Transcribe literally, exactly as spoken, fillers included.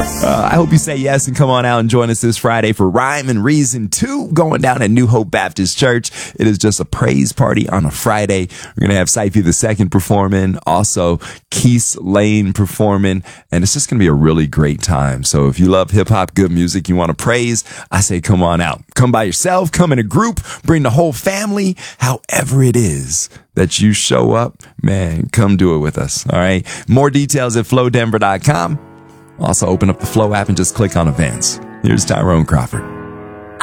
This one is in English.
Uh, I hope you say yes and come on out and join us this Friday for Rhyme and Reason two going down at New Hope Baptist Church. It is just a praise party on a Friday. We're going to have Syfy the Second performing, also Keith Lane performing, and it's just going to be a really great time. So if you love hip hop, good music, you want to praise, I say come on out. Come by yourself, come in a group, bring the whole family, however it is that you show up, man, come do it with us. All right. More details at flow denver dot com. Also, open up the Flow app and just click on events. Here's Tyrone Crawford.